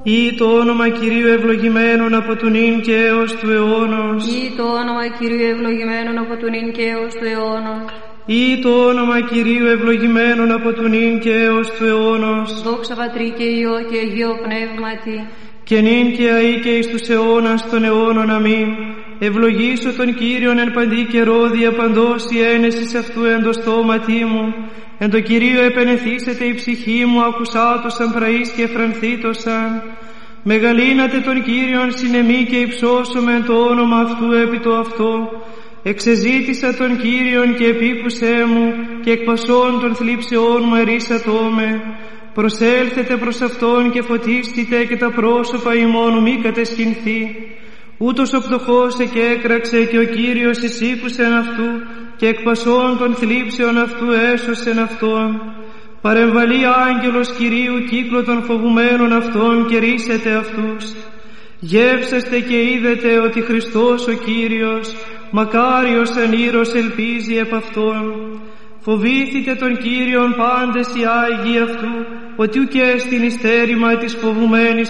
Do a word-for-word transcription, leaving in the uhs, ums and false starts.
Ή το όνομα Κυρίου ευλογημένον από του νυν και έως του αιώνος. Ή το όνομα Κυρίου ευλογημένον από του νυν και έως του αιώνος. Ή το όνομα Κυρίου ευλογημένον από του νυν και έως του αιώνος. Δόξα Πατρί και Υιό και Αγίο Πνεύματι. Και νυν και αεί και εις τους αιώνας των αιώνων. Αμήν. Ευλογήσω τον Κύριον εν παντή καιρό, δια παντός η ένεσης αυτού εν το στόματί μου. Εν το Κυρίο επενεθήσεται η ψυχή μου, ακουσάτωσαν πραείς και εφρανθήτωσαν. Μεγαλύνατε τον Κύριον συνεμή και υψώσομεν το όνομα αυτού επί το αυτό. Εξεζήτησα τον Κύριον και επίκουσέ μου, και εκ πασών των θλίψεών μου ερίσατό με. Προσέλθετε προς Αυτόν και φωτίστητε, και τα πρόσωπα ημών μη κατεσχυνθεί. Ούτως ο πτωχός εκέκραξε, και ο Κύριος εισήκουσεν αυτού, και εκ πασών των θλίψεων αυτού έσωσεν αυτόν. Παρεμβαλεί άγγελος Κυρίου κύκλο των φοβουμένων αυτών, και ρίσετε αυτούς. Γεύσεστε και είδετε ότι Χριστός ο Κύριος, μακάριος εν ήρος ελπίζει επ' αυτόν. Φοβήθητε τον Κύριον πάντες οι Άγιοι αυτού, ότι ουκ έστιν εις στέρημα της φοβουμένης